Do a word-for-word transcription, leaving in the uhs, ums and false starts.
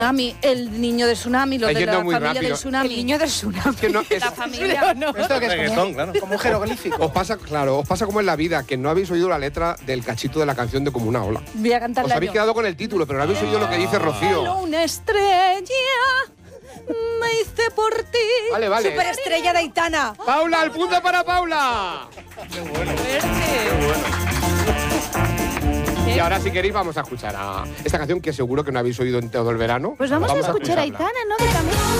Tsunami, el niño del tsunami, los de la familia rápido. del tsunami. El niño del tsunami. Es que no, es, La familia. No, no. Esto que es como, Reggaetón, claro. como un jeroglífico. os pasa, claro, os pasa como en la vida, que no habéis oído la letra del cachito de la canción de Como una ola. Voy a Os cantarla habéis yo. quedado con el título, pero no habéis oído lo que dice Solo Rocío. una estrella me hice por ti. Vale, vale. Superestrella de Aitana. Paula, el punto para Paula. Y ahora, si queréis, vamos a escuchar a esta canción que seguro que no habéis oído en todo el verano. Pues vamos, a escuchar a escucharla. Aitana, ¿no? De Camilo.